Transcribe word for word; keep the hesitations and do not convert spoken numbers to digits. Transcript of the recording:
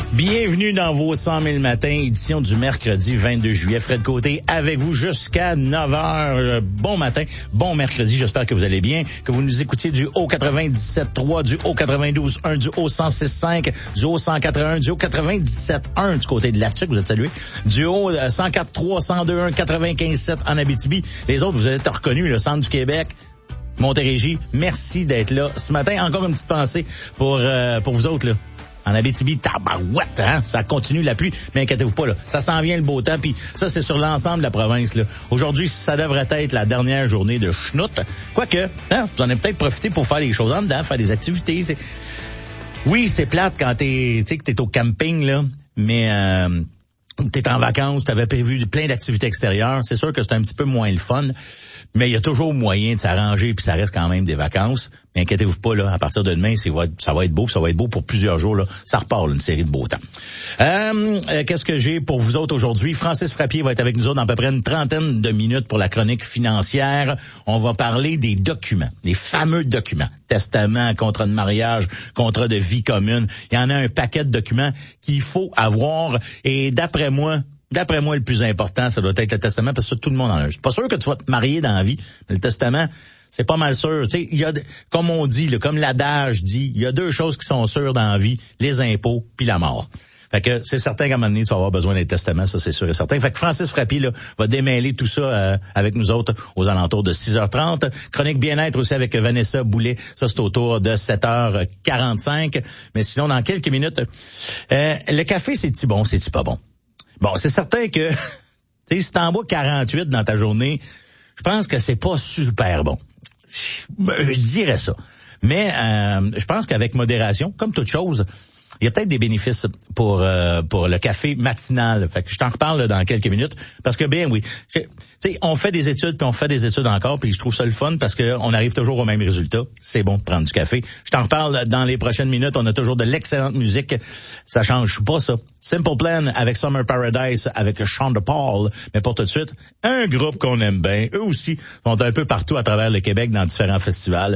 Bienvenue dans vos cent mille matins, édition du mercredi vingt-deux juillet. Fred Côté avec vous jusqu'à neuf heures. Bon matin, bon mercredi. J'espère que vous allez bien, que vous nous écoutiez du haut quatre-vingt-dix-sept trois, du haut quatre-vingt-douze un, du haut cent six cinq, du haut cent quatre-vingt-un, du haut quatre-vingt-dix-sept un du côté de Latuc, vous êtes salués. Du haut cent quatre trois, cent deux un, quatre-vingt-quinze sept en Abitibi. Les autres, vous êtes reconnus, le centre du Québec, Montérégie. Merci d'être là. Ce matin, encore une petite pensée pour euh, pour vous autres, là. En Abitibi, tabarouette, hein? Ça continue la pluie, mais inquiétez-vous pas, là. Ça s'en vient le beau temps, puis ça, c'est sur l'ensemble de la province, là. Aujourd'hui, ça devrait être la dernière journée de schnout. Quoique, hein, vous en avez peut-être profité pour faire des choses en dedans, faire des activités. T'sais. Oui, c'est plate quand t'es, tu sais, que t'es au camping, là, mais euh, t'es en vacances, t'avais prévu plein d'activités extérieures. C'est sûr que c'est un petit peu moins le fun. Mais il y a toujours moyen de s'arranger, puis ça reste quand même des vacances. Mais inquiétez-vous pas, là, à partir de demain, c'est, ça va être beau, ça va être beau pour plusieurs jours. Là. Ça repart, là, une série de beau temps. Euh, euh, qu'est-ce que j'ai pour vous autres aujourd'hui? Francis Frappier va être avec nous autres dans à peu près une trentaine de minutes pour la chronique financière. On va parler des documents, les fameux documents. Testament, contrat de mariage, contrat de vie commune. Il y en a un paquet de documents qu'il faut avoir. Et d'après moi... D'après moi, le plus important, ça doit être le testament, parce que tout le monde en a un. C'est pas sûr que tu vas te marier dans la vie, mais le testament, c'est pas mal sûr. Tu sais, il y a, comme on dit, là, comme l'adage dit, il y a deux choses qui sont sûres dans la vie, les impôts puis la mort. Fait que c'est certain qu'à un moment donné, tu vas avoir besoin d'un testament, ça c'est sûr et certain. Fait que Francis Frappier, là, va démêler tout ça euh, avec nous autres aux alentours de six heures trente. Chronique bien-être aussi avec Vanessa Boulet, ça c'est autour de sept heures quarante-cinq. Mais sinon, dans quelques minutes, euh, le café, c'est-tu bon, c'est-tu pas bon? Bon, c'est certain que, tu sais, si t'en bois quarante-huit dans ta journée, je pense que c'est pas super bon. Je dirais ça. Mais euh, je pense qu'avec modération, comme toute chose, il y a peut-être des bénéfices pour euh, pour le café matinal. Fait que je t'en reparle là, dans quelques minutes. Parce que, bien oui, tu sais, on fait des études, puis on fait des études encore, puis je trouve ça le fun parce que on arrive toujours au même résultat. C'est bon de prendre du café. Je t'en reparle dans les prochaines minutes. On a toujours de l'excellente musique. Ça change pas, ça. Simple Plan avec Summer Paradise, avec Sean Paul. Mais pour tout de suite, un groupe qu'on aime bien. Eux aussi sont un peu partout à travers le Québec dans différents festivals.